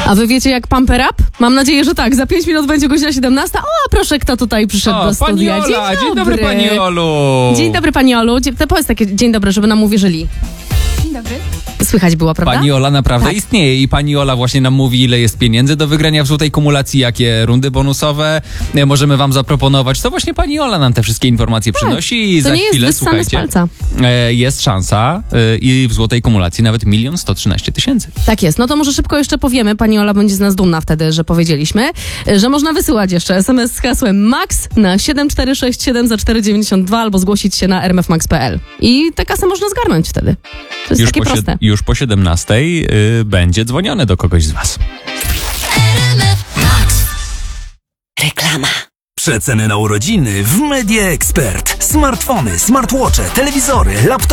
A wy wiecie jak Pump It Up? Mam nadzieję, że tak. Za 5 minut będzie godzina 17. O, proszę, kto tutaj przyszedł do Pani studia. Ola, dzień dobry pani Olu. Dzień dobry pani Olu. To powiedz takie dzień dobry, żeby nam uwierzyli. Dzień dobry. Słychać było, prawda? Pani Ola naprawdę Tak. istnieje i pani Ola właśnie nam mówi, ile jest pieniędzy do wygrania w złotej kumulacji, jakie rundy bonusowe możemy wam zaproponować. To właśnie pani Ola nam te wszystkie informacje przynosi i To za nie jest chwilę, wyssane z słuchajcie, palca. jest szansa i w złotej kumulacji nawet 1 113 000. Tak jest. No to może szybko jeszcze powiemy. Pani Ola będzie z nas dumna wtedy, że powiedzieliśmy, że można wysyłać jeszcze SMS z hasłem MAX na 7467 za 492 albo zgłosić się na rmfmax.pl. I tę kasę można zgarnąć wtedy. To jest takie proste. Już po 17 będzie dzwonione do kogoś z was. Reklama. Przeceny na urodziny w Media Expert. Smartfony, smartwatche, telewizory, laptopy.